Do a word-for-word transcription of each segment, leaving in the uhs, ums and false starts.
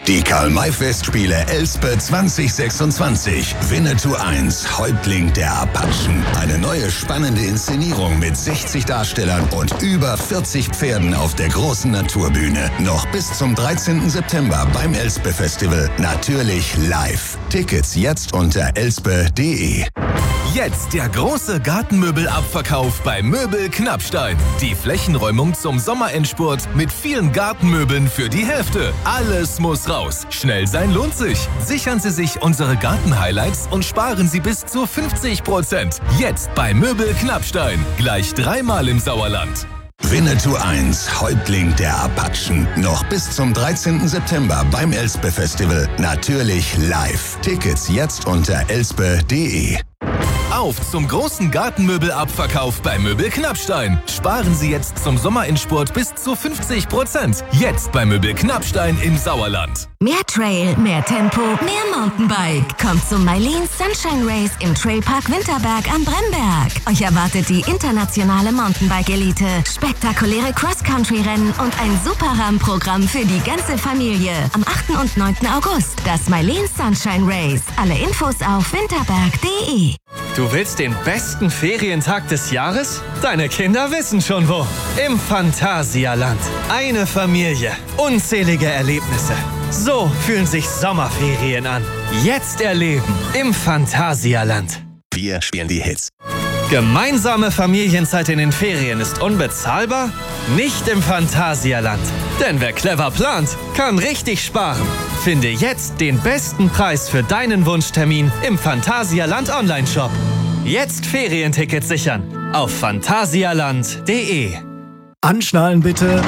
Die Karl-May-Festspiele Elspe zwanzig sechsundzwanzig. Winnetou eins, Häuptling der Apachen. Eine neue spannende Inszenierung mit sechzig Darstellern und über vierzig Pferden auf der großen Naturbühne. Noch bis zum dreizehnten September beim Elspe-Festival. Natürlich live. Tickets jetzt unter elspe punkt de. Jetzt der große Gartenmöbelabverkauf bei Möbel Knappstein. Die Flächenräumung zum Sommerendspurt mit vielen Gartenmöbeln für die Hälfte. Alles muss raus. Schnell sein lohnt sich. Sichern Sie sich unsere Garten-Highlights und sparen Sie bis zu fünfzig Prozent. Jetzt bei Möbel Knappstein. Gleich dreimal im Sauerland. Winnetou eins, Häuptling der Apachen. Noch bis zum dreizehnten September beim Elspe-Festival. Natürlich live. Tickets jetzt unter elspe punkt de. Auf zum großen Gartenmöbelabverkauf bei Möbel Knappstein. Sparen Sie jetzt zum Sommerendspurt bis zu fünfzig Prozent. Jetzt bei Möbel Knappstein im Sauerland. Mehr Trail, mehr Tempo, mehr Mountainbike. Kommt zum Mylene Sunshine Race im Trailpark Winterberg am Bremberg. Euch erwartet die internationale Mountainbike-Elite, spektakuläre Cross-Country-Rennen und ein super Rahmenprogramm für die ganze Familie. Am achten und neunten August das Mylene Sunshine Race. Alle Infos auf winterberg punkt de. Du willst den besten Ferientag des Jahres? Deine Kinder wissen schon wo. Im Phantasialand. Eine Familie. Unzählige Erlebnisse. So fühlen sich Sommerferien an. Jetzt erleben im Phantasialand. Wir spielen die Hits. Gemeinsame Familienzeit in den Ferien ist unbezahlbar? Nicht im Phantasialand. Denn wer clever plant, kann richtig sparen. Finde jetzt den besten Preis für deinen Wunschtermin im Phantasialand Online-Shop. Jetzt Ferientickets sichern auf phantasialand punkt de. Anschnallen bitte.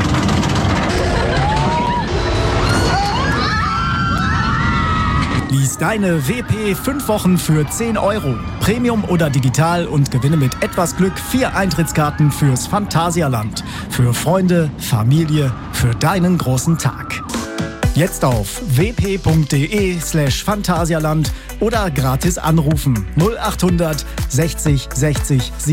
Lies deine W P fünf Wochen für zehn Euro. Premium oder digital und gewinne mit etwas Glück vier Eintrittskarten fürs Phantasialand. Für Freunde, Familie, für deinen großen Tag. Jetzt auf w p punkt de slash phantasialand oder gratis anrufen null acht hundert sechzig sechzig